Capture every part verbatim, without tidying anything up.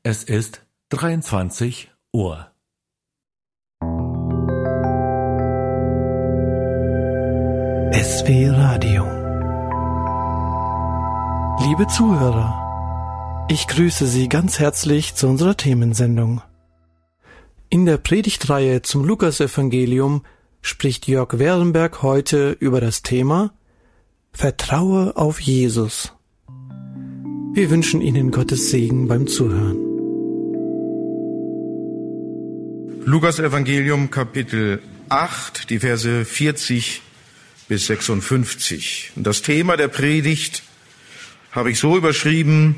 Es ist dreiundzwanzig Uhr. S W Radio. Liebe Zuhörer, ich grüße Sie ganz herzlich zu unserer Themensendung. In der Predigtreihe zum Lukasevangelium spricht Jörg Werenberg heute über das Thema Vertraue auf Jesus. Wir wünschen Ihnen Gottes Segen beim Zuhören. Lukasevangelium Kapitel acht, die Verse vierzig bis sechsundfünfzig. Und das Thema der Predigt habe ich so überschrieben: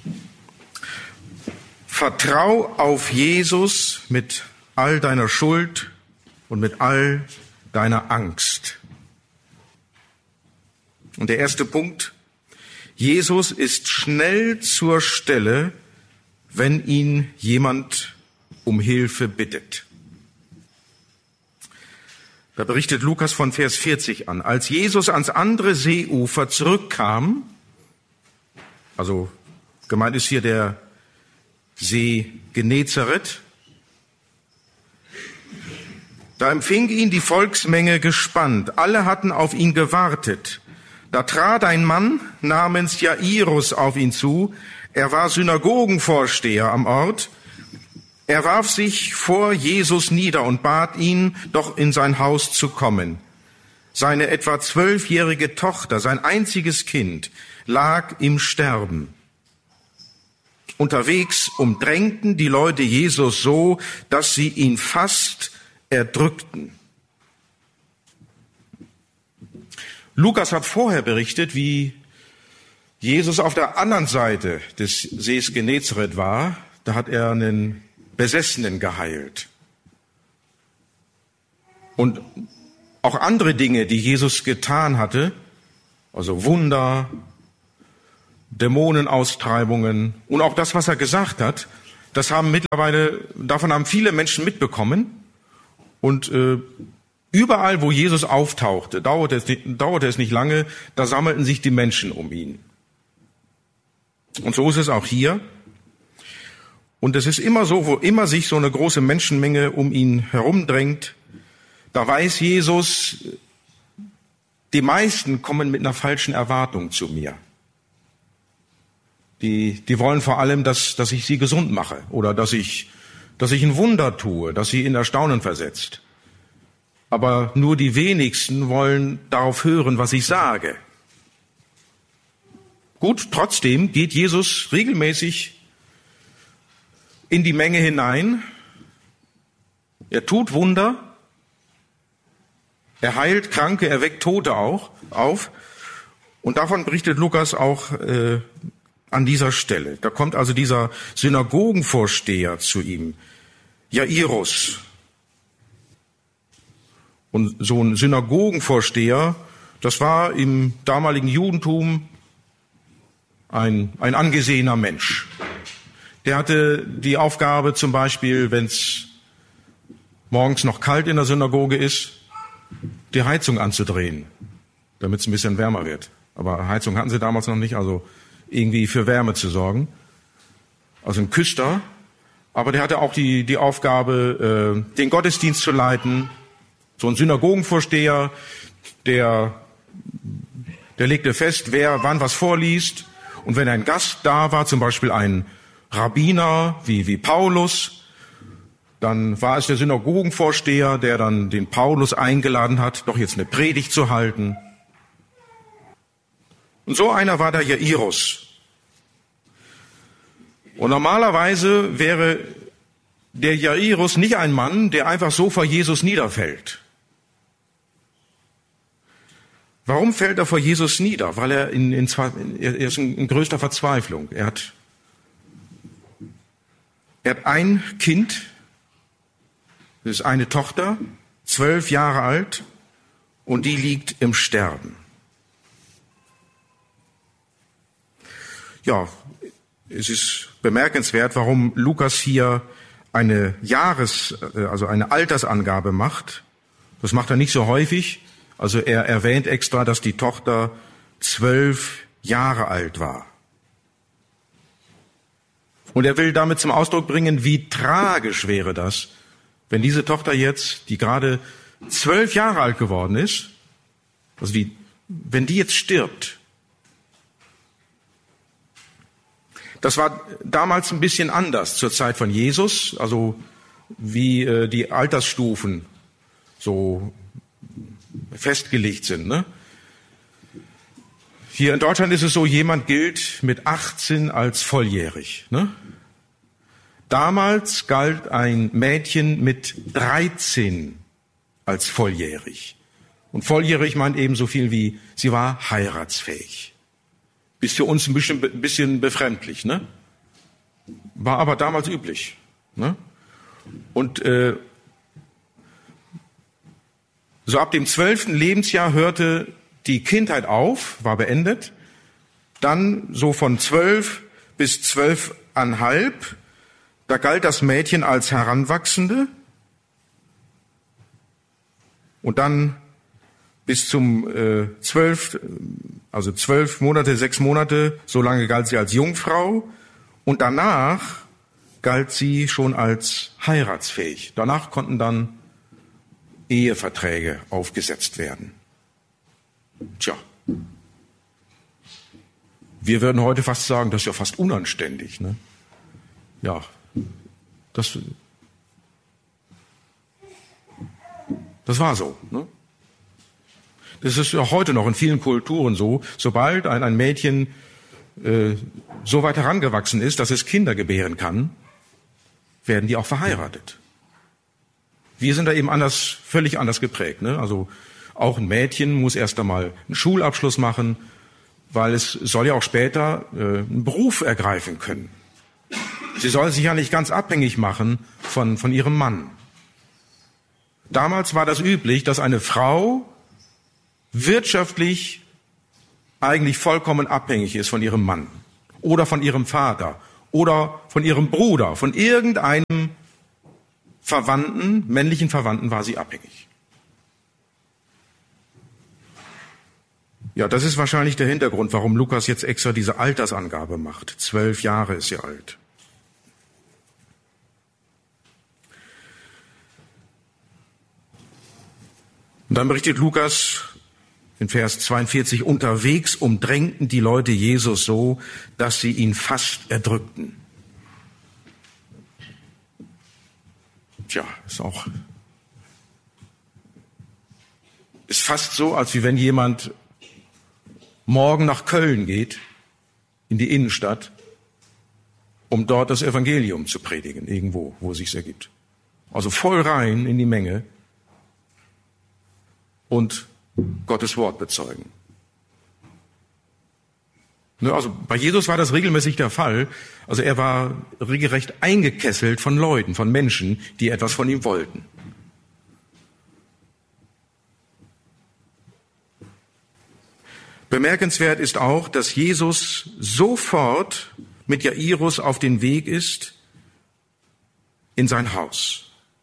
Vertrau auf Jesus mit all deiner Schuld und mit all deiner Angst. Und der erste Punkt: Jesus ist schnell zur Stelle, wenn ihn jemand um Hilfe bittet. Da berichtet Lukas von Vers vierzig an. Als Jesus ans andere Seeufer zurückkam, also gemeint ist hier der See Genezareth, da empfing ihn die Volksmenge gespannt. Alle hatten auf ihn gewartet. Da trat ein Mann namens Jairus auf ihn zu. Er war Synagogenvorsteher am Ort. Er warf sich vor Jesus nieder und bat ihn, doch in sein Haus zu kommen. Seine etwa zwölfjährige Tochter, sein einziges Kind, lag im Sterben. Unterwegs umdrängten die Leute Jesus so, dass sie ihn fast erdrückten. Lukas hat vorher berichtet, wie Jesus auf der anderen Seite des Sees Genezareth war. Da hat er einen Besessenen geheilt. Und auch andere Dinge, die Jesus getan hatte, also Wunder, Dämonenaustreibungen und auch das, was er gesagt hat, das haben mittlerweile, davon haben viele Menschen mitbekommen. Und äh, überall, wo Jesus auftauchte, dauerte es, dauerte es nicht lange, da sammelten sich die Menschen um ihn. Und so ist es auch hier. Und es ist immer so, wo immer sich so eine große Menschenmenge um ihn herumdrängt, da weiß Jesus, die meisten kommen mit einer falschen Erwartung zu mir. Die, die wollen vor allem, dass, dass ich sie gesund mache oder dass ich, dass ich ein Wunder tue, dass sie in Erstaunen versetzt. Aber nur die wenigsten wollen darauf hören, was ich sage. Gut, trotzdem geht Jesus regelmäßig in die Menge hinein. Er tut Wunder. Er heilt Kranke, er weckt Tote auch auf. Und davon berichtet Lukas auch äh, an dieser Stelle. Da kommt also dieser Synagogenvorsteher zu ihm, Jairus. Und so ein Synagogenvorsteher, das war im damaligen Judentum ein, ein angesehener Mensch. Der hatte die Aufgabe zum Beispiel, wenn es morgens noch kalt in der Synagoge ist, die Heizung anzudrehen, damit es ein bisschen wärmer wird. Aber Heizung hatten sie damals noch nicht, also irgendwie für Wärme zu sorgen. Also ein Küster. Aber der hatte auch die, die Aufgabe, äh, den Gottesdienst zu leiten. So ein Synagogenvorsteher, der, der legte fest, wer wann was vorliest. Und wenn ein Gast da war, zum Beispiel ein Rabbiner wie, wie Paulus, dann war es der Synagogenvorsteher, der dann den Paulus eingeladen hat, doch jetzt eine Predigt zu halten. Und so einer war der Jairus. Und normalerweise wäre der Jairus nicht ein Mann, der einfach so vor Jesus niederfällt. Warum fällt er vor Jesus nieder? Weil er in, in, er ist in größter Verzweiflung. Er hat, er hat ein Kind, das ist eine Tochter, zwölf Jahre alt, und die liegt im Sterben. Ja, es ist bemerkenswert, warum Lukas hier eine Jahres-, also eine Altersangabe macht. Das macht er nicht so häufig. Also er erwähnt extra, dass die Tochter zwölf Jahre alt war. Und er will damit zum Ausdruck bringen, wie tragisch wäre das, wenn diese Tochter jetzt, die gerade zwölf Jahre alt geworden ist, also wie, wenn die jetzt stirbt. Das war damals ein bisschen anders zur Zeit von Jesus, also wie äh, die Altersstufen so festgelegt sind. Ne? Hier in Deutschland ist es so, jemand gilt mit achtzehn als volljährig. Ne? Damals galt ein Mädchen mit dreizehn als volljährig. Und volljährig meint eben so viel wie, sie war heiratsfähig. Ist für uns ein bisschen, ein bisschen befremdlich, ne? War aber damals üblich. Ne? Und äh, so ab dem zwölften Lebensjahr hörte die Kindheit auf, war beendet. Dann so von zwölf bis zwölfeinhalb, da galt das Mädchen als Heranwachsende. Und dann bis zum äh, zwölf, also zwölf Monate, sechs Monate, so lange galt sie als Jungfrau. Und danach galt sie schon als heiratsfähig. Danach konnten dann Eheverträge aufgesetzt werden. Tja, wir würden heute fast sagen, das ist ja fast unanständig. Ne? Ja, das, das war so. Ne? Das ist ja heute noch in vielen Kulturen so. Sobald ein, ein Mädchen äh, so weit herangewachsen ist, dass es Kinder gebären kann, werden die auch verheiratet. Wir sind da eben anders, völlig anders geprägt. Ne? Also auch ein Mädchen muss erst einmal einen Schulabschluss machen, weil es soll ja auch später äh, einen Beruf ergreifen können. Sie soll sich ja nicht ganz abhängig machen von, von ihrem Mann. Damals war das üblich, dass eine Frau wirtschaftlich eigentlich vollkommen abhängig ist von ihrem Mann oder von ihrem Vater oder von ihrem Bruder, von irgendeinem Verwandten, männlichen Verwandten war sie abhängig. Ja, das ist wahrscheinlich der Hintergrund, warum Lukas jetzt extra diese Altersangabe macht. Zwölf Jahre ist sie alt. Und dann berichtet Lukas in Vers zweiundvierzig, unterwegs umdrängten die Leute Jesus so, dass sie ihn fast erdrückten. Tja, ist auch, ist fast so, als wie wenn jemand morgen nach Köln geht, in die Innenstadt, um dort das Evangelium zu predigen, irgendwo, wo es sich ergibt. Also voll rein in die Menge und Gottes Wort bezeugen. Also bei Jesus war das regelmäßig der Fall. Also er war regelrecht eingekesselt von Leuten, von Menschen, die etwas von ihm wollten. Bemerkenswert ist auch, dass Jesus sofort mit Jairus auf den Weg ist in sein Haus.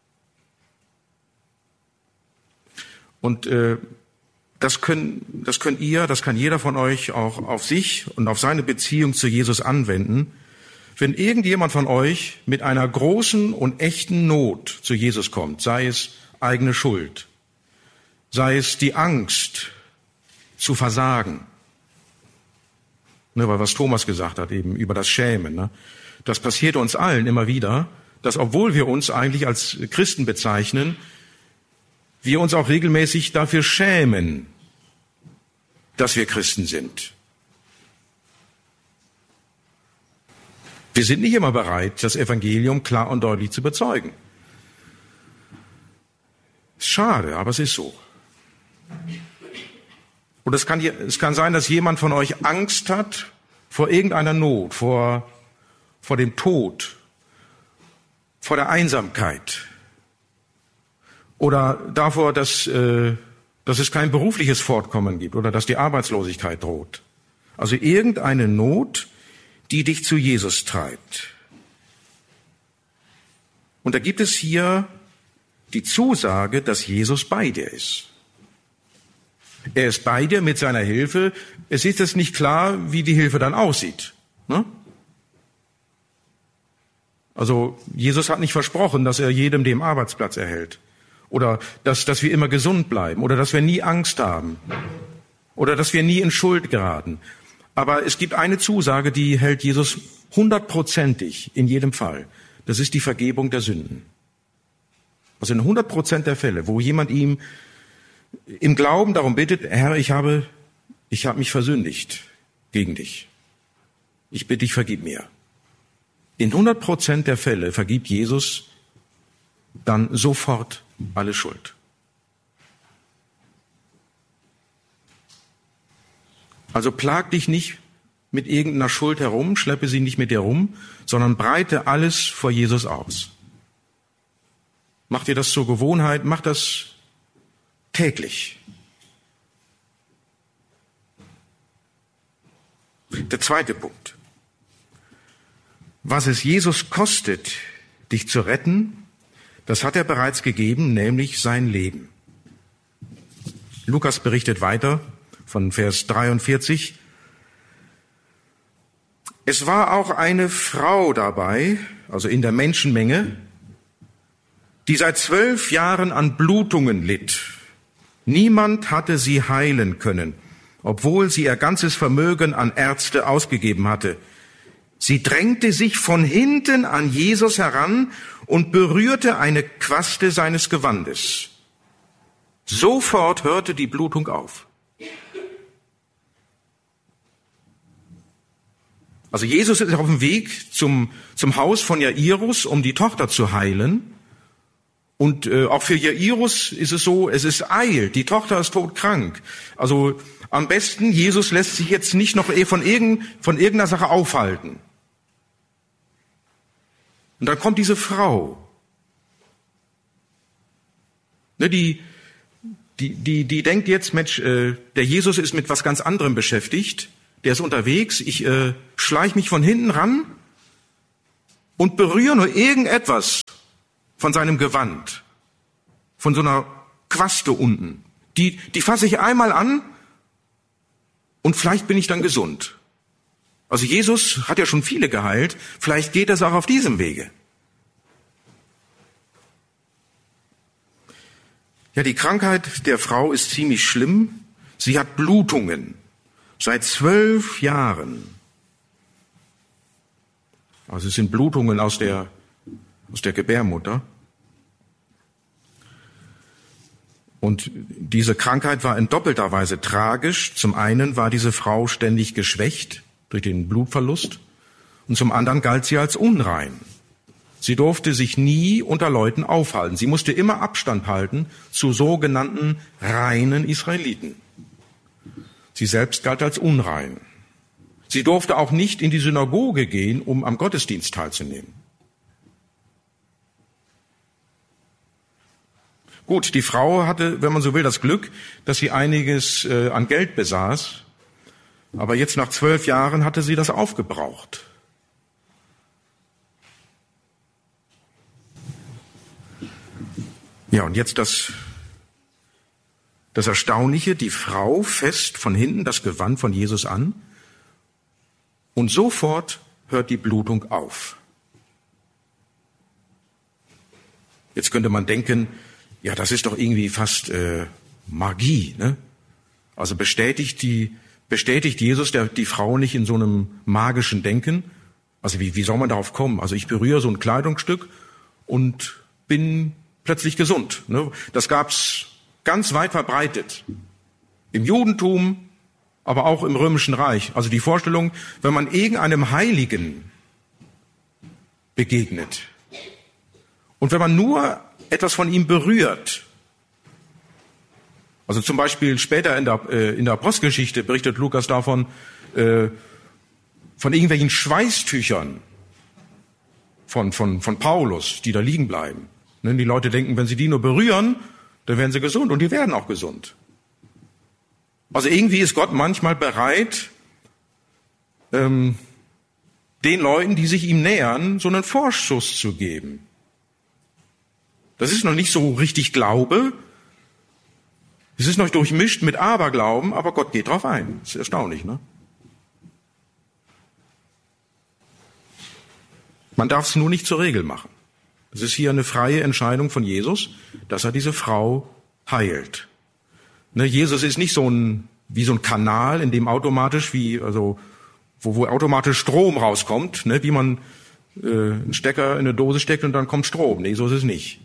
Und äh, das können, das könnt ihr, das kann jeder von euch auch auf sich und auf seine Beziehung zu Jesus anwenden. Wenn irgendjemand von euch mit einer großen und echten Not zu Jesus kommt, sei es eigene Schuld, sei es die Angst zu versagen, ne, weil was Thomas gesagt hat, eben über das Schämen, ne, das passiert uns allen immer wieder, dass obwohl wir uns eigentlich als Christen bezeichnen, wir uns auch regelmäßig dafür schämen, dass wir Christen sind. Wir sind nicht immer bereit, das Evangelium klar und deutlich zu bezeugen. Ist schade, aber es ist so. Und es kann, es kann sein, dass jemand von euch Angst hat vor irgendeiner Not, vor, vor dem Tod, vor der Einsamkeit oder davor, dass, äh, dass es kein berufliches Fortkommen gibt oder dass die Arbeitslosigkeit droht. Also irgendeine Not, die dich zu Jesus treibt. Und da gibt es hier die Zusage, dass Jesus bei dir ist. Er ist bei dir mit seiner Hilfe. Es ist jetzt nicht klar, wie die Hilfe dann aussieht. Ne? Also Jesus hat nicht versprochen, dass er jedem den Arbeitsplatz erhält. Oder dass, dass wir immer gesund bleiben. Oder dass wir nie Angst haben. Oder dass wir nie in Schuld geraten. Aber es gibt eine Zusage, die hält Jesus hundertprozentig in jedem Fall. Das ist die Vergebung der Sünden. Also in hundert Prozent der Fälle, wo jemand ihm im Glauben darum bittet, Herr, ich habe, ich habe mich versündigt gegen dich. Ich bitte dich, vergib mir. In hundert Prozent der Fälle vergibt Jesus dann sofort alle Schuld. Also plag dich nicht mit irgendeiner Schuld herum, schleppe sie nicht mit dir rum, sondern breite alles vor Jesus aus. Mach dir das zur Gewohnheit, mach das täglich. Der zweite Punkt. Was es Jesus kostet, dich zu retten, das hat er bereits gegeben, nämlich sein Leben. Lukas berichtet weiter von Vers dreiundvierzig. Es war auch eine Frau dabei, also in der Menschenmenge, die seit zwölf Jahren an Blutungen litt. Niemand hatte sie heilen können, obwohl sie ihr ganzes Vermögen an Ärzte ausgegeben hatte. Sie drängte sich von hinten an Jesus heran und berührte eine Quaste seines Gewandes. Sofort hörte die Blutung auf. Also Jesus ist auf dem Weg zum, zum Haus von Jairus, um die Tochter zu heilen. Und äh, auch für Jairus ist es so, es ist eilt, die Tochter ist todkrank. Also am besten, Jesus lässt sich jetzt nicht noch von, irgend, von irgendeiner Sache aufhalten. Und dann kommt diese Frau, ne, die, die, die, die denkt jetzt, Mensch, äh, der Jesus ist mit was ganz anderem beschäftigt, der ist unterwegs, ich äh, schleich mich von hinten ran und berühre nur irgendetwas von seinem Gewand, von so einer Quaste unten. Die, die fasse ich einmal an und vielleicht bin ich dann gesund. Also Jesus hat ja schon viele geheilt, vielleicht geht das auch auf diesem Wege. Ja, die Krankheit der Frau ist ziemlich schlimm. Sie hat Blutungen seit zwölf Jahren. Also es sind Blutungen aus der, aus der Gebärmutter. Und diese Krankheit war in doppelter Weise tragisch. Zum einen war diese Frau ständig geschwächt durch den Blutverlust und zum anderen galt sie als unrein. Sie durfte sich nie unter Leuten aufhalten. Sie musste immer Abstand halten zu sogenannten reinen Israeliten. Sie selbst galt als unrein. Sie durfte auch nicht in die Synagoge gehen, um am Gottesdienst teilzunehmen. Gut, die Frau hatte, wenn man so will, das Glück, dass sie einiges äh, an Geld besaß. Aber jetzt nach zwölf Jahren hatte sie das aufgebraucht. Ja, und jetzt das, das Erstaunliche, die Frau fasst von hinten das Gewand von Jesus an und sofort hört die Blutung auf. Jetzt könnte man denken, ja, das ist doch irgendwie fast äh, Magie, ne? Also bestätigt die Bestätigt Jesus der, die Frau nicht in so einem magischen Denken? Also wie, wie soll man darauf kommen? Also ich berühre so ein Kleidungsstück und bin plötzlich gesund. Ne? Das gab's ganz weit verbreitet. Im Judentum, aber auch im Römischen Reich. Also die Vorstellung, wenn man irgendeinem Heiligen begegnet und wenn man nur etwas von ihm berührt, also zum Beispiel später in der, äh, in der Apostelgeschichte berichtet Lukas davon, äh, von irgendwelchen Schweißtüchern von, von, von Paulus, die da liegen bleiben. Ne, die Leute denken, wenn sie die nur berühren, dann werden sie gesund und die werden auch gesund. Also irgendwie ist Gott manchmal bereit, ähm, den Leuten, die sich ihm nähern, so einen Vorschuss zu geben. Das ist noch nicht so richtig Glaube. Es ist noch durchmischt mit Aberglauben, aber Gott geht drauf ein. Das ist erstaunlich, ne? Man darf es nur nicht zur Regel machen. Es ist hier eine freie Entscheidung von Jesus, dass er diese Frau heilt. Ne, Jesus ist nicht so ein, wie so ein Kanal, in dem automatisch, wie, also, wo, wo automatisch Strom rauskommt, ne, wie man äh, einen Stecker in eine Dose steckt und dann kommt Strom. Nee, so ist es nicht.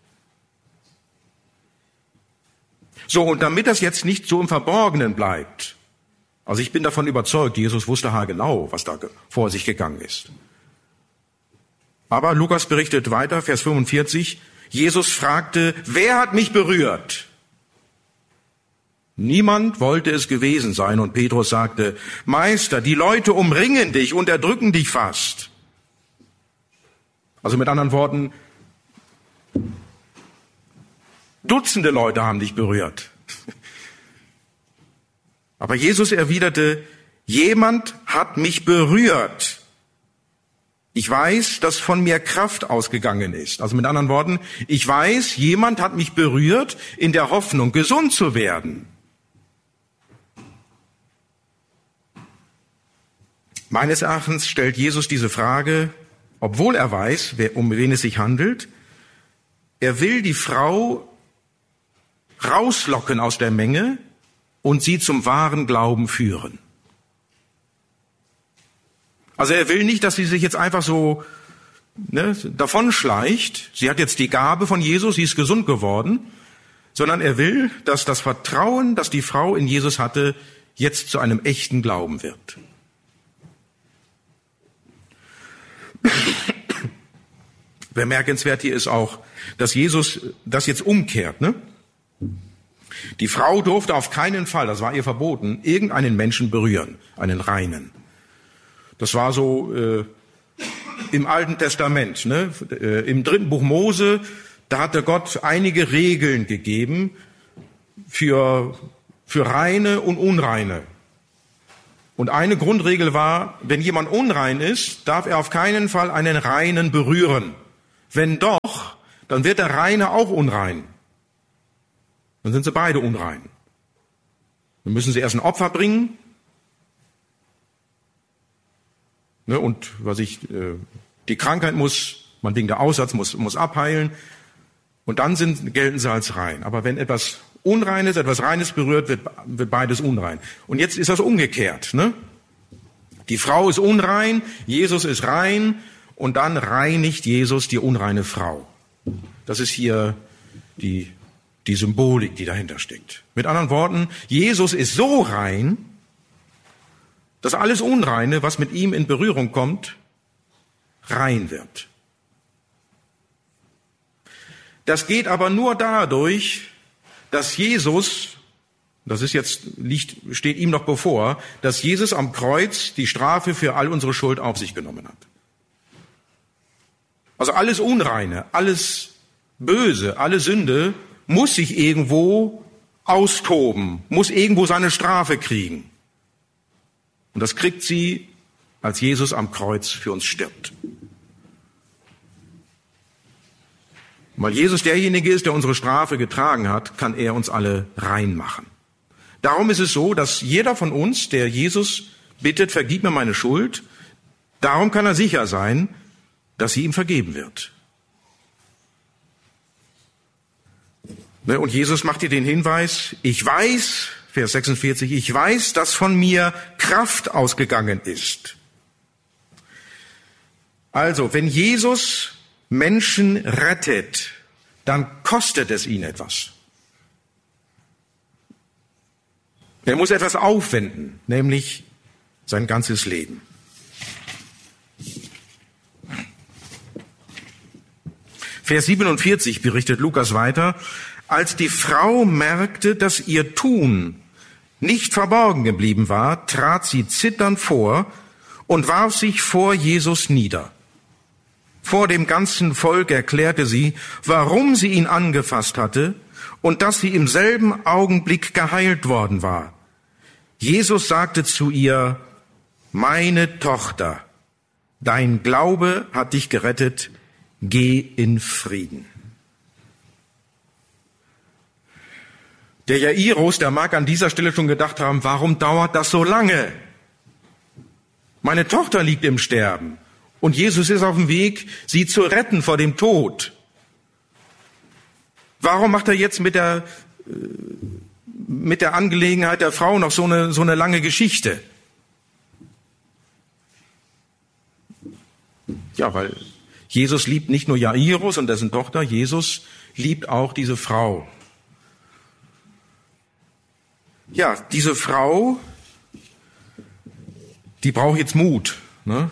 So, und damit das jetzt nicht so im Verborgenen bleibt, also ich bin davon überzeugt, Jesus wusste haargenau, was da vor sich gegangen ist. Aber Lukas berichtet weiter, Vers fünfundvierzig, Jesus fragte, wer hat mich berührt? Niemand wollte es gewesen sein und Petrus sagte, Meister, die Leute umringen dich und erdrücken dich fast. Also mit anderen Worten, Dutzende Leute haben dich berührt. Aber Jesus erwiderte, jemand hat mich berührt. Ich weiß, dass von mir Kraft ausgegangen ist. Also mit anderen Worten, ich weiß, jemand hat mich berührt in der Hoffnung, gesund zu werden. Meines Erachtens stellt Jesus diese Frage, obwohl er weiß, um wen es sich handelt. Er will die Frau rauslocken aus der Menge und sie zum wahren Glauben führen. Also er will nicht, dass sie sich jetzt einfach so ne, davonschleicht. Sie hat jetzt die Gabe von Jesus, sie ist gesund geworden. Sondern er will, dass das Vertrauen, das die Frau in Jesus hatte, jetzt zu einem echten Glauben wird. Bemerkenswert hier ist auch, dass Jesus das jetzt umkehrt. Ne? Die Frau durfte auf keinen Fall, das war ihr verboten, irgendeinen Menschen berühren, einen Reinen. Das war so äh, im Alten Testament, ne? äh, im dritten Buch Mose, da hatte Gott einige Regeln gegeben für, für Reine und Unreine. Und eine Grundregel war, wenn jemand unrein ist, darf er auf keinen Fall einen Reinen berühren. Wenn doch, dann wird der Reine auch unrein. Dann sind sie beide unrein. Dann müssen sie erst ein Opfer bringen. Ne, und was ich, äh, die Krankheit muss, man denkt, der Aussatz muss, muss abheilen. Und dann sind, gelten sie als rein. Aber wenn etwas Unreines, etwas Reines berührt, wird, wird beides unrein. Und jetzt ist das umgekehrt. Ne? Die Frau ist unrein, Jesus ist rein und dann reinigt Jesus die unreine Frau. Das ist hier die, die Symbolik, die dahinter steckt. Mit anderen Worten, Jesus ist so rein, dass alles Unreine, was mit ihm in Berührung kommt, rein wird. Das geht aber nur dadurch, dass Jesus, das ist jetzt, liegt, steht ihm noch bevor, dass Jesus am Kreuz die Strafe für all unsere Schuld auf sich genommen hat. Also alles Unreine, alles Böse, alle Sünde muss sich irgendwo austoben, muss irgendwo seine Strafe kriegen. Und das kriegt sie, als Jesus am Kreuz für uns stirbt. Weil Jesus derjenige ist, der unsere Strafe getragen hat, kann er uns alle rein machen. Darum ist es so, dass jeder von uns, der Jesus bittet, vergib mir meine Schuld, darum kann er sicher sein, dass sie ihm vergeben wird. Und Jesus macht dir den Hinweis, ich weiß, Vers sechsundvierzig, ich weiß, dass von mir Kraft ausgegangen ist. Also, wenn Jesus Menschen rettet, dann kostet es ihn etwas. Er muss etwas aufwenden, nämlich sein ganzes Leben. Vers siebenundvierzig berichtet Lukas weiter, als die Frau merkte, dass ihr Tun nicht verborgen geblieben war, trat sie zitternd vor und warf sich vor Jesus nieder. Vor dem ganzen Volk erklärte sie, warum sie ihn angefasst hatte und dass sie im selben Augenblick geheilt worden war. Jesus sagte zu ihr, meine Tochter, dein Glaube hat dich gerettet, geh in Frieden. Der Jairus, der mag an dieser Stelle schon gedacht haben, warum dauert das so lange? Meine Tochter liegt im Sterben. Und Jesus ist auf dem Weg, sie zu retten vor dem Tod. Warum macht er jetzt mit der, mit der Angelegenheit der Frau noch so eine, so eine lange Geschichte? Ja, weil Jesus liebt nicht nur Jairus und dessen Tochter, Jesus liebt auch diese Frau. Ja, diese Frau, die braucht jetzt Mut, ne?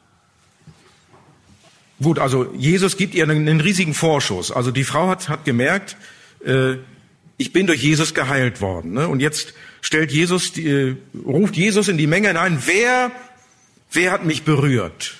Gut, also Jesus gibt ihr einen, einen riesigen Vorschuss. Also die Frau hat, hat gemerkt, äh, ich bin durch Jesus geheilt worden. Ne? Und jetzt stellt Jesus, äh, ruft Jesus in die Menge hinein, wer, wer hat mich berührt?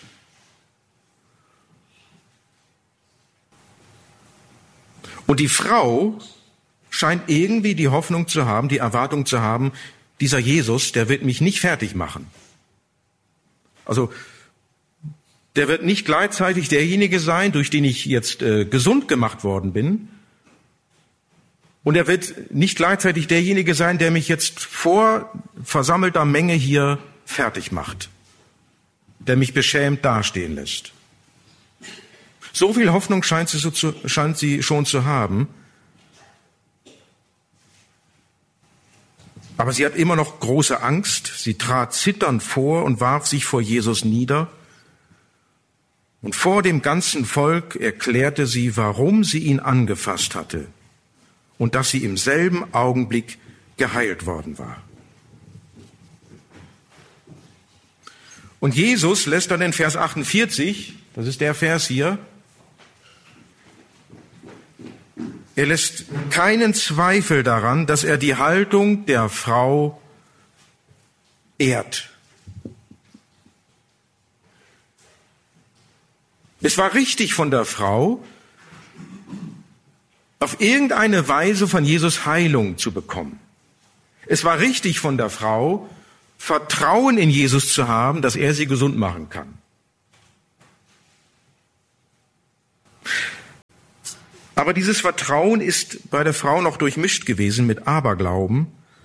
Und die Frau scheint irgendwie die Hoffnung zu haben, die Erwartung zu haben, dieser Jesus, der wird mich nicht fertig machen. Also der wird nicht gleichzeitig derjenige sein, durch den ich jetzt äh, gesund gemacht worden bin. Und er wird nicht gleichzeitig derjenige sein, der mich jetzt vor versammelter Menge hier fertig macht, der mich beschämt dastehen lässt. So viel Hoffnung scheint sie, so zu, scheint sie schon zu haben. Aber sie hat immer noch große Angst. Sie trat zitternd vor und warf sich vor Jesus nieder. Und vor dem ganzen Volk erklärte sie, warum sie ihn angefasst hatte und dass sie im selben Augenblick geheilt worden war. Und Jesus lässt dann in Vers achtundvierzig, das ist der Vers hier, er lässt keinen Zweifel daran, dass er die Haltung der Frau ehrt. Es war richtig von der Frau, auf irgendeine Weise von Jesus Heilung zu bekommen. Es war richtig von der Frau, Vertrauen in Jesus zu haben, dass er sie gesund machen kann. Aber dieses Vertrauen ist bei der Frau noch durchmischt gewesen mit Aberglauben.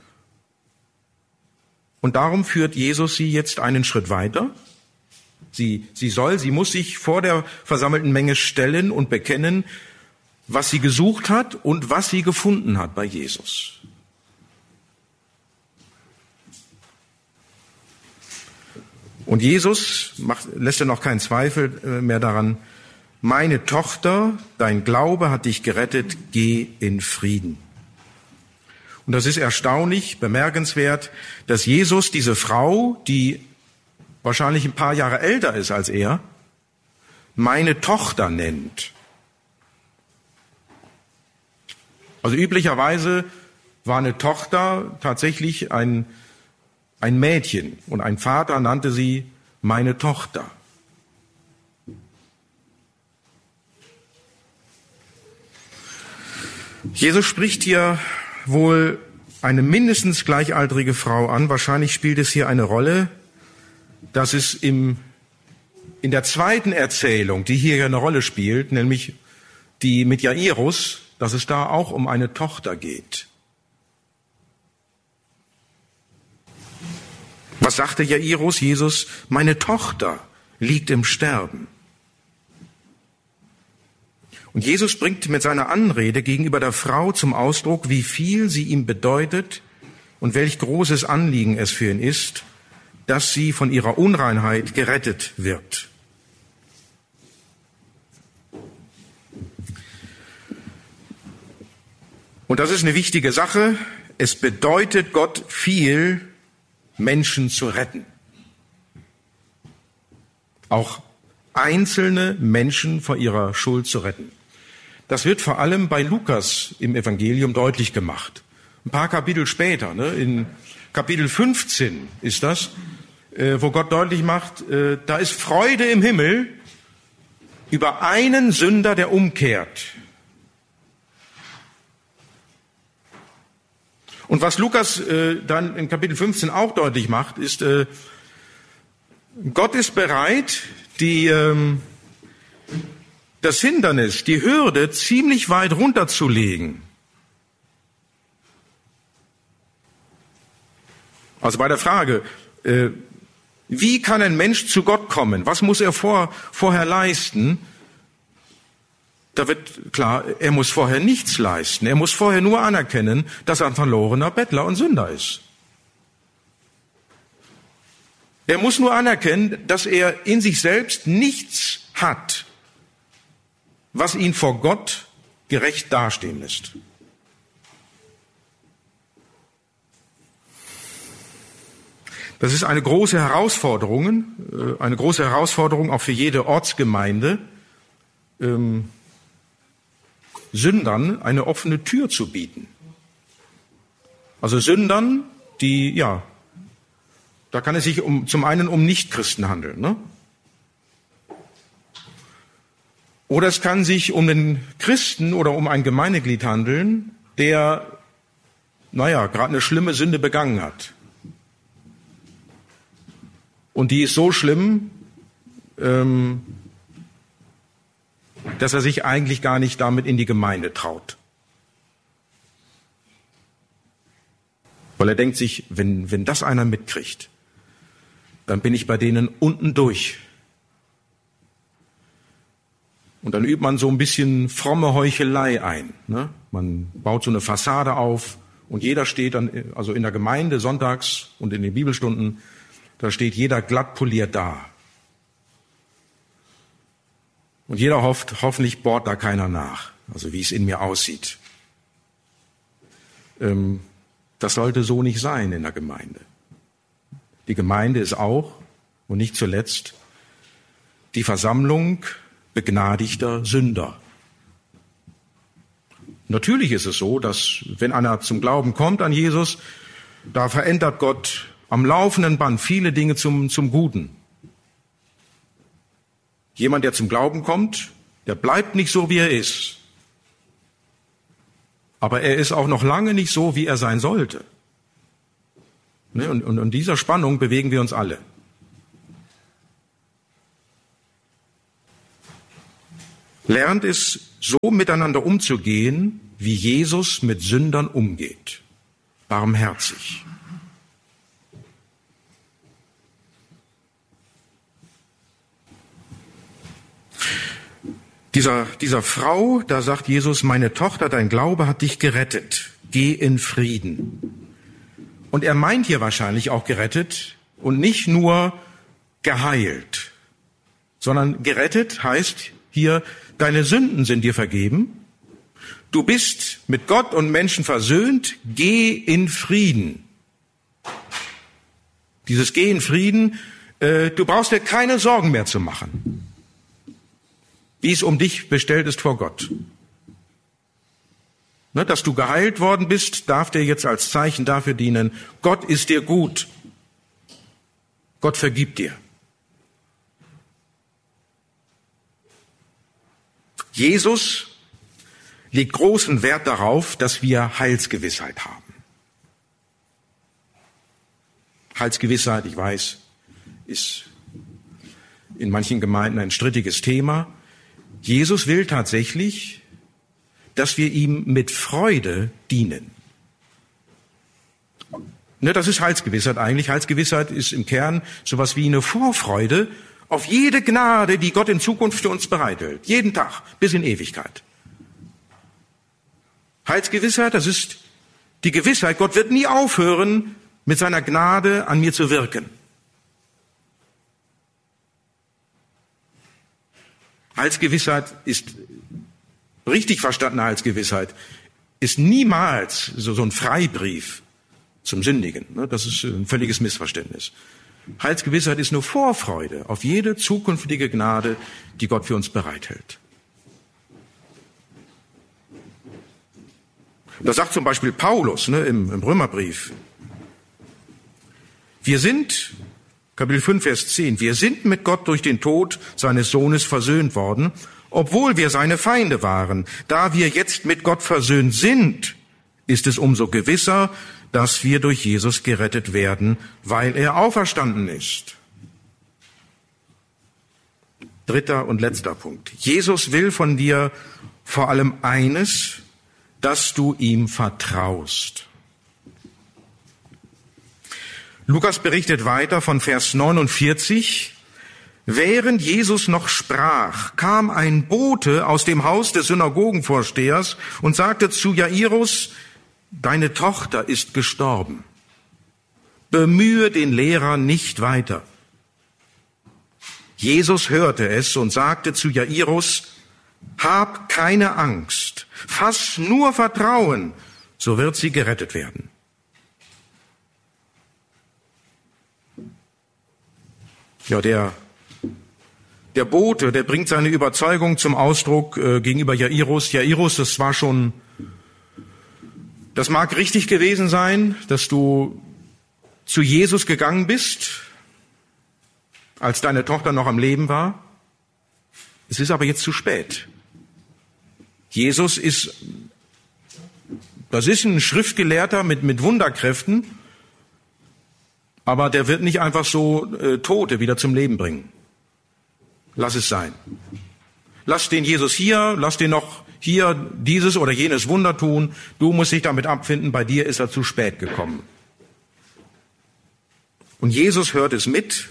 Und darum führt Jesus sie jetzt einen Schritt weiter. Sie, sie soll, sie muss sich vor der versammelten Menge stellen und bekennen, was sie gesucht hat und was sie gefunden hat bei Jesus. Und Jesus macht, lässt ja noch keinen Zweifel mehr daran, meine Tochter, dein Glaube hat dich gerettet, geh in Frieden. Und das ist erstaunlich, bemerkenswert, dass Jesus diese Frau, die wahrscheinlich ein paar Jahre älter ist als er, meine Tochter nennt. Also üblicherweise war eine Tochter tatsächlich ein, ein Mädchen und ein Vater nannte sie meine Tochter. Jesus spricht hier wohl eine mindestens gleichaltrige Frau an. Wahrscheinlich spielt es hier eine Rolle, dass es im, in der zweiten Erzählung, die hier eine Rolle spielt, nämlich die mit Jairus, dass es da auch um eine Tochter geht. Was sagte Jairus? Jesus, meine Tochter liegt im Sterben. Und Jesus bringt mit seiner Anrede gegenüber der Frau zum Ausdruck, wie viel sie ihm bedeutet und welch großes Anliegen es für ihn ist, dass sie von ihrer Unreinheit gerettet wird. Und das ist eine wichtige Sache. Es bedeutet Gott viel, Menschen zu retten. Auch einzelne Menschen vor ihrer Schuld zu retten. Das wird vor allem bei Lukas im Evangelium deutlich gemacht. Ein paar Kapitel später, ne, in Kapitel fünfzehn ist das, äh, wo Gott deutlich macht, äh, da ist Freude im Himmel über einen Sünder, der umkehrt. Und was Lukas äh, dann in Kapitel fünfzehn auch deutlich macht, ist, äh, Gott ist bereit, die, ähm, das Hindernis, die Hürde ziemlich weit runterzulegen. Also bei der Frage, äh, Wie kann ein Mensch zu Gott kommen? Was muss er vor, vorher leisten? Da wird klar, er muss vorher nichts leisten. Er muss vorher nur anerkennen, dass er ein verlorener Bettler und Sünder ist. Er muss nur anerkennen, dass er in sich selbst nichts hat, was ihn vor Gott gerecht dastehen lässt. Das ist eine große Herausforderung, eine große Herausforderung auch für jede Ortsgemeinde, ähm, Sündern eine offene Tür zu bieten. Also Sündern, die, ja, da kann es sich um, zum einen um Nichtchristen handeln, ne? Oder es kann sich um den Christen oder um ein Gemeindeglied handeln, der, naja, gerade eine schlimme Sünde begangen hat. Und die ist so schlimm, ähm, dass er sich eigentlich gar nicht damit in die Gemeinde traut. Weil er denkt sich, wenn, wenn das einer mitkriegt, dann bin ich bei denen unten durch. Und dann übt man so ein bisschen fromme Heuchelei ein, ne? Man baut so eine Fassade auf und jeder steht dann, also in der Gemeinde sonntags und in den Bibelstunden, da steht jeder glatt poliert da. Und jeder hofft, hoffentlich bohrt da keiner nach, also wie es in mir aussieht. Ähm, das sollte so nicht sein in der Gemeinde. Die Gemeinde ist auch, und nicht zuletzt, die Versammlung begnadigter Sünder. Natürlich ist es so, dass wenn einer zum Glauben kommt an Jesus, da verändert Gott am laufenden Band viele Dinge zum, zum Guten. Jemand, der zum Glauben kommt, der bleibt nicht so, wie er ist. Aber er ist auch noch lange nicht so, wie er sein sollte. Und in dieser Spannung bewegen wir uns alle. Lernt es, so miteinander umzugehen, wie Jesus mit Sündern umgeht. Barmherzig. Dieser, dieser Frau, da sagt Jesus, meine Tochter, dein Glaube hat dich gerettet. Geh in Frieden. Und er meint hier wahrscheinlich auch gerettet und nicht nur geheilt, sondern gerettet heißt hier, deine Sünden sind dir vergeben. Du bist mit Gott und Menschen versöhnt. Geh in Frieden. Dieses Geh in Frieden, äh, du brauchst dir keine Sorgen mehr zu machen, wie es um dich bestellt ist vor Gott. Ne, dass du geheilt worden bist, darf dir jetzt als Zeichen dafür dienen, Gott ist dir gut. Gott vergibt dir. Jesus legt großen Wert darauf, dass wir Heilsgewissheit haben. Heilsgewissheit, ich weiß, ist in manchen Gemeinden ein strittiges Thema. Jesus will tatsächlich, dass wir ihm mit Freude dienen. Ne, das ist Heilsgewissheit eigentlich. Heilsgewissheit ist im Kern sowas wie eine Vorfreude auf jede Gnade, die Gott in Zukunft für uns bereithält. Jeden Tag, bis in Ewigkeit. Heilsgewissheit, das ist die Gewissheit, Gott wird nie aufhören, mit seiner Gnade an mir zu wirken. Heilsgewissheit ist, richtig verstandene Heilsgewissheit, ist niemals so, so ein Freibrief zum Sündigen. Das ist ein völliges Missverständnis. Heilsgewissheit ist nur Vorfreude auf jede zukünftige Gnade, die Gott für uns bereithält. Das sagt zum Beispiel Paulus, ne, im, im Römerbrief. Wir sind, Kapitel fünf, Vers zehn, wir sind mit Gott durch den Tod seines Sohnes versöhnt worden, obwohl wir seine Feinde waren. Da wir jetzt mit Gott versöhnt sind, ist es umso gewisser, dass wir durch Jesus gerettet werden, weil er auferstanden ist. Dritter und letzter Punkt. Jesus will von dir vor allem eines, dass du ihm vertraust. Lukas berichtet weiter von Vers neunundvierzig. Während Jesus noch sprach, kam ein Bote aus dem Haus des Synagogenvorstehers und sagte zu Jairus, deine Tochter ist gestorben. Bemühe den Lehrer nicht weiter. Jesus hörte es und sagte zu Jairus, hab keine Angst, fass nur Vertrauen, so wird sie gerettet werden. Ja, der, der Bote, der bringt seine Überzeugung zum Ausdruck äh, gegenüber Jairus. Jairus, das war schon, das mag richtig gewesen sein, dass du zu Jesus gegangen bist, als deine Tochter noch am Leben war. Es ist aber jetzt zu spät. Jesus ist, das ist ein Schriftgelehrter mit, mit Wunderkräften, aber der wird nicht einfach so äh, Tote wieder zum Leben bringen. Lass es sein. Lass den Jesus hier, lass den noch hier dieses oder jenes Wunder tun. Du musst dich damit abfinden, bei dir ist er zu spät gekommen. Und Jesus hört es mit.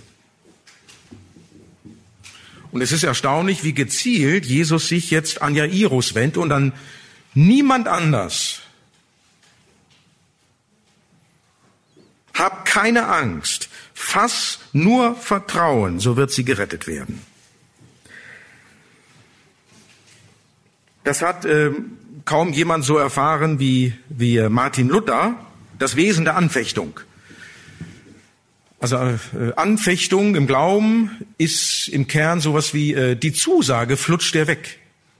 Und es ist erstaunlich, wie gezielt Jesus sich jetzt an Jairus wendet und an niemand anders. Hab keine Angst, fass nur Vertrauen, so wird sie gerettet werden. Das hat äh, kaum jemand so erfahren wie, wie Martin Luther, das Wesen der Anfechtung. Also äh, Anfechtung im Glauben ist im Kern sowas wie äh, die Zusage flutscht dir weg.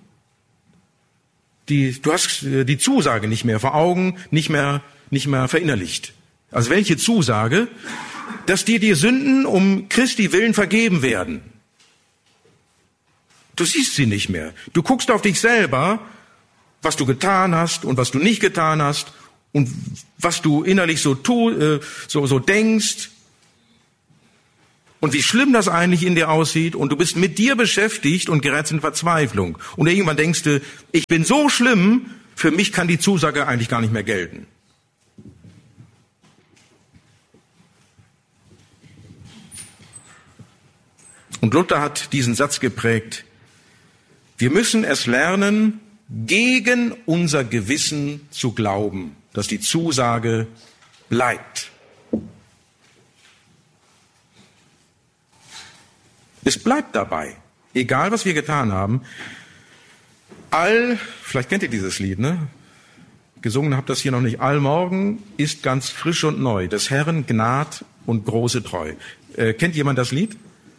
Die, du hast äh, die Zusage nicht mehr vor Augen, nicht mehr, nicht mehr verinnerlicht. Also welche Zusage? Dass dir die Sünden um Christi willen vergeben werden. Du siehst sie nicht mehr. Du guckst auf dich selber, was du getan hast und was du nicht getan hast und was du innerlich so tu, äh, so, so denkst. Und wie schlimm das eigentlich in dir aussieht und du bist mit dir beschäftigt und gerätst in Verzweiflung. Und irgendwann denkst du, ich bin so schlimm, für mich kann die Zusage eigentlich gar nicht mehr gelten. Und Luther hat diesen Satz geprägt, wir müssen es lernen, gegen unser Gewissen zu glauben, dass die Zusage bleibt. Es bleibt dabei, egal was wir getan haben. All, vielleicht kennt ihr dieses Lied, ne? Gesungen habt das hier noch nicht. Allmorgen ist ganz frisch und neu, des Herrn Gnad und große Treu. Äh, kennt jemand das Lied?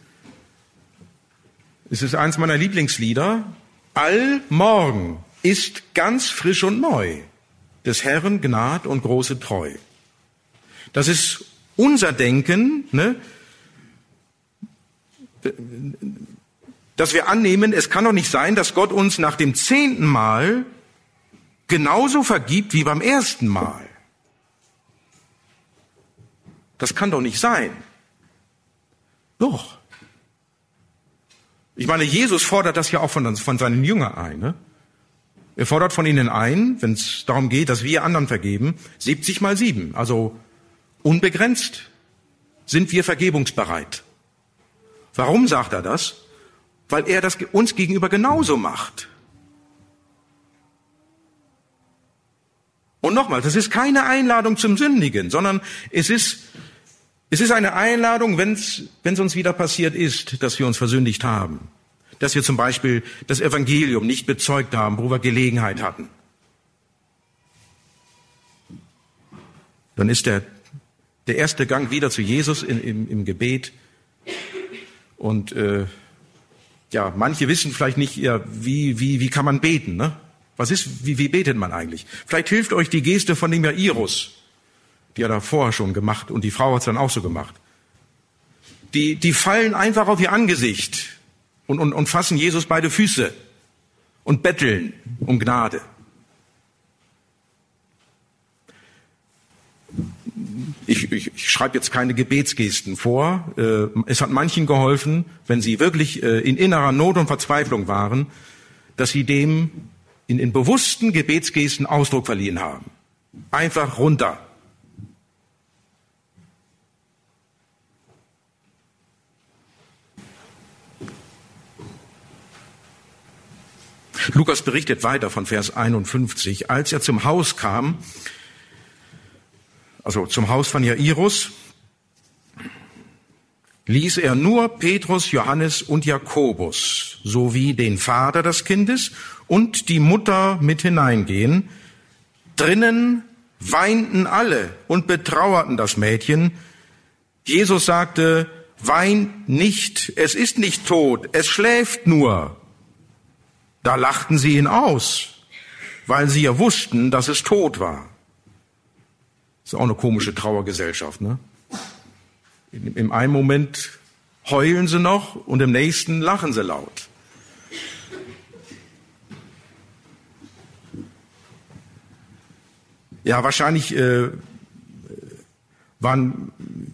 Es ist eins meiner Lieblingslieder. Allmorgen ist ganz frisch und neu, des Herrn Gnad und große Treu. Das ist unser Denken, ne? Dass wir annehmen, es kann doch nicht sein, dass Gott uns nach dem zehnten Mal genauso vergibt wie beim ersten Mal. Das kann doch nicht sein. Doch. Ich meine, Jesus fordert das ja auch von, von seinen Jüngern ein. Ne? Er fordert von ihnen ein, wenn es darum geht, dass wir anderen vergeben, siebzig mal sieben. Also unbegrenzt sind wir vergebungsbereit. Warum sagt er das? Weil er das uns gegenüber genauso macht. Und nochmal, das ist keine Einladung zum Sündigen, sondern es ist, es ist eine Einladung, wenn es wenn es uns wieder passiert ist, dass wir uns versündigt haben. Dass wir zum Beispiel das Evangelium nicht bezeugt haben, wo wir Gelegenheit hatten. Dann ist der, der erste Gang wieder zu Jesus in, im, im Gebet. Und äh, ja, manche wissen vielleicht nicht, ja, wie wie wie kann man beten, ne? Was ist, wie wie betet man eigentlich? Vielleicht hilft euch die Geste von dem Jairus, die hat er vorher schon gemacht und die Frau hat es dann auch so gemacht. Die die fallen einfach auf ihr Angesicht und und und fassen Jesus beide Füße und betteln um Gnade. Ich, ich, ich schreibe jetzt keine Gebetsgesten vor. Es hat manchen geholfen, wenn sie wirklich in innerer Not und Verzweiflung waren, dass sie dem in, in bewussten Gebetsgesten Ausdruck verliehen haben. Einfach runter. Lukas berichtet weiter von Vers einundfünfzig. Als er zum Haus kam, also zum Haus von Jairus, ließ er nur Petrus, Johannes und Jakobus sowie den Vater des Kindes und die Mutter mit hineingehen. Drinnen weinten alle und betrauerten das Mädchen. Jesus sagte, weint nicht, es ist nicht tot, es schläft nur. Da lachten sie ihn aus, weil sie ja wussten, dass es tot war. Das ist auch eine komische Trauergesellschaft, ne? Im einen Moment heulen sie noch und im nächsten lachen sie laut. Ja, wahrscheinlich äh, waren,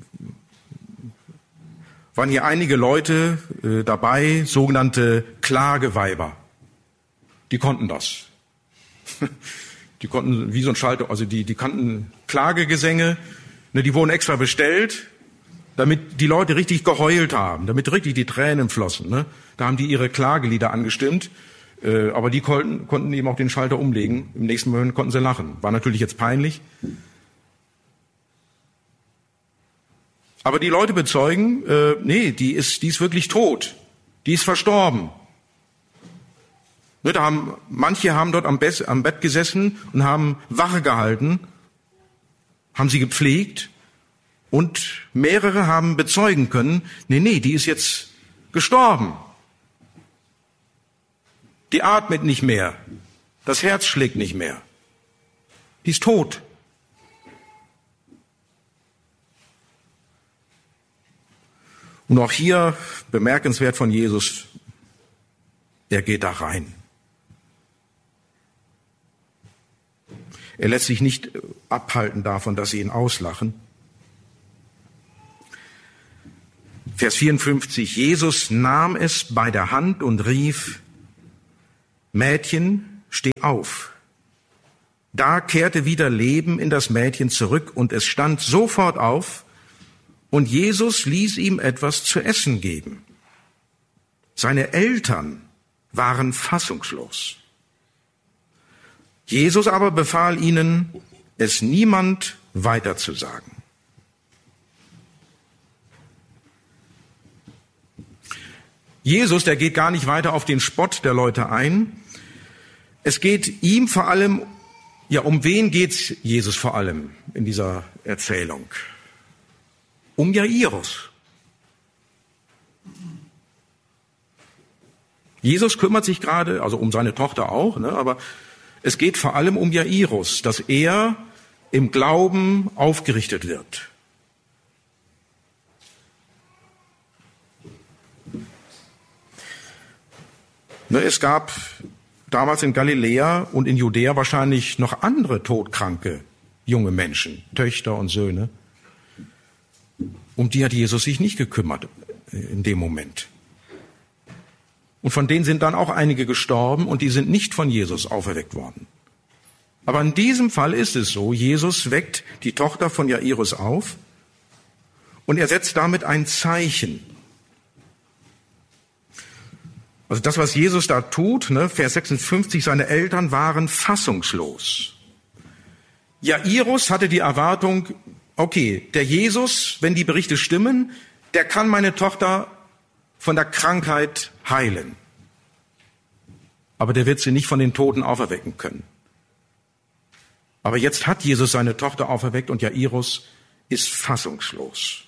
waren hier einige Leute äh, dabei, sogenannte Klageweiber. Die konnten das. Die konnten wie so ein Schalter, also die, die kannten Klagegesänge, ne, die wurden extra bestellt, damit die Leute richtig geheult haben, damit richtig die Tränen flossen. Ne? Da haben die ihre Klagelieder angestimmt, äh, aber die konnten, konnten eben auch den Schalter umlegen. Im nächsten Moment konnten sie lachen. War natürlich jetzt peinlich. Aber die Leute bezeugen, äh, nee, die ist, die ist wirklich tot. Die ist verstorben. Ne, da haben, manche haben dort am, Be- am Bett gesessen und haben Wache gehalten, haben sie gepflegt. Und mehrere haben bezeugen können, nee, nee, die ist jetzt gestorben. Die atmet nicht mehr. Das Herz schlägt nicht mehr. Die ist tot. Und auch hier bemerkenswert von Jesus, er geht da rein. Er lässt sich nicht abhalten davon, dass sie ihn auslachen. Vers vierundfünfzig, Jesus nahm es bei der Hand und rief, Mädchen, steh auf. Da kehrte wieder Leben in das Mädchen zurück und es stand sofort auf und Jesus ließ ihm etwas zu essen geben. Seine Eltern waren fassungslos. Jesus aber befahl ihnen, es niemand weiterzusagen. Jesus, der geht gar nicht weiter auf den Spott der Leute ein. Es geht ihm vor allem, ja, um wen geht's Jesus vor allem in dieser Erzählung? Um Jairus. Jesus kümmert sich gerade, also um seine Tochter auch, ne, aber es geht vor allem um Jairus, dass er im Glauben aufgerichtet wird. Es gab damals in Galiläa und in Judäa wahrscheinlich noch andere todkranke junge Menschen, Töchter und Söhne. Um die hat Jesus sich nicht gekümmert in dem Moment. Und von denen sind dann auch einige gestorben und die sind nicht von Jesus auferweckt worden. Aber in diesem Fall ist es so, Jesus weckt die Tochter von Jairus auf und er setzt damit ein Zeichen. Also das, was Jesus da tut, ne, Vers sechsundfünfzig, seine Eltern waren fassungslos. Jairus hatte die Erwartung, okay, der Jesus, wenn die Berichte stimmen, der kann meine Tochter von der Krankheit heilen. Aber der wird sie nicht von den Toten auferwecken können. Aber jetzt hat Jesus seine Tochter auferweckt und Jairus ist fassungslos.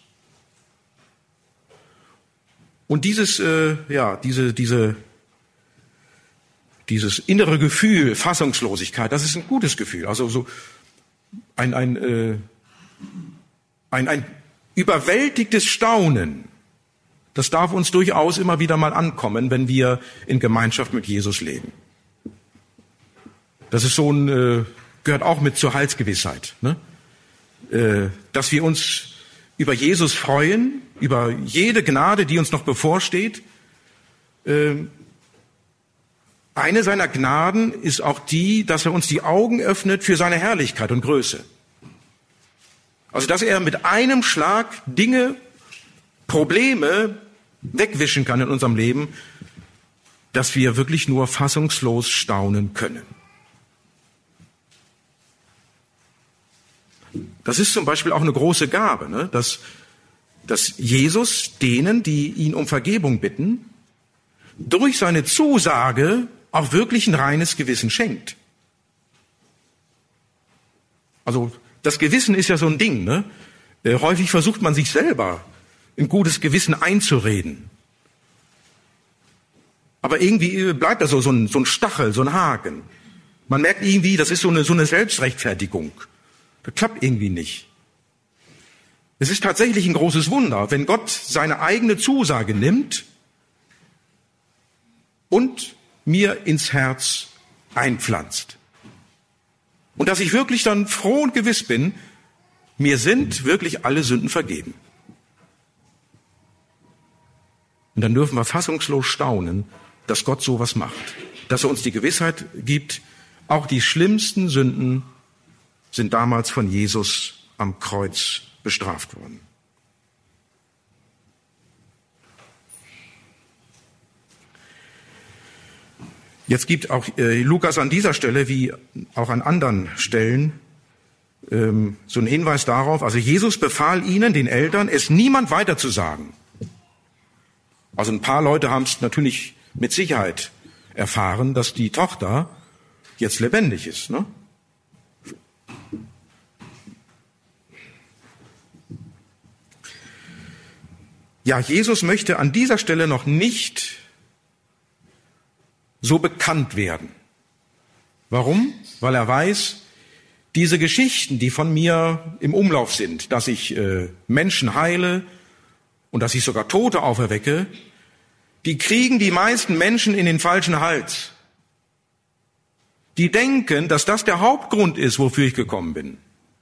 Und dieses, äh, ja, diese, diese, dieses innere Gefühl, Fassungslosigkeit, das ist ein gutes Gefühl. Also so ein, ein, äh, ein, ein überwältigtes Staunen. Das darf uns durchaus immer wieder mal ankommen, wenn wir in Gemeinschaft mit Jesus leben. Das ist so ein, äh, gehört auch mit zur Heilsgewissheit, ne? Äh, dass wir uns über Jesus freuen, über jede Gnade, die uns noch bevorsteht. Äh, eine seiner Gnaden ist auch die, dass er uns die Augen öffnet für seine Herrlichkeit und Größe. Also, dass er mit einem Schlag Dinge, Probleme wegwischen kann in unserem Leben, dass wir wirklich nur fassungslos staunen können. Das ist zum Beispiel auch eine große Gabe, ne? dass, dass Jesus denen, die ihn um Vergebung bitten, durch seine Zusage auch wirklich ein reines Gewissen schenkt. Also das Gewissen ist ja so ein Ding, ne? Äh, häufig versucht man sich selber ein gutes Gewissen einzureden. Aber irgendwie bleibt da so, so, ein, so ein Stachel, so ein Haken. Man merkt irgendwie, das ist so eine, so eine Selbstrechtfertigung. Das klappt irgendwie nicht. Es ist tatsächlich ein großes Wunder, wenn Gott seine eigene Zusage nimmt und mir ins Herz einpflanzt. Und dass ich wirklich dann froh und gewiss bin, mir sind wirklich alle Sünden vergeben. Und dann dürfen wir fassungslos staunen, dass Gott sowas macht. Dass er uns die Gewissheit gibt, auch die schlimmsten Sünden sind damals von Jesus am Kreuz bestraft worden. Jetzt gibt auch äh, Lukas an dieser Stelle, wie auch an anderen Stellen, ähm, so einen Hinweis darauf, also Jesus befahl ihnen, den Eltern, es niemand weiterzusagen. Also ein paar Leute haben es natürlich mit Sicherheit erfahren, dass die Tochter jetzt lebendig ist, ne? Ja, Jesus möchte an dieser Stelle noch nicht so bekannt werden. Warum? Weil er weiß, diese Geschichten, die von mir im Umlauf sind, dass ich äh, Menschen heile und dass ich sogar Tote auferwecke, die kriegen die meisten Menschen in den falschen Hals. Die denken, dass das der Hauptgrund ist, wofür ich gekommen bin.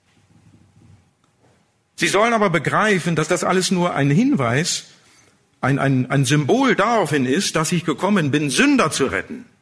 Sie sollen aber begreifen, dass das alles nur ein Hinweis, ein, ein, ein Symbol daraufhin ist, dass ich gekommen bin, Sünder zu retten.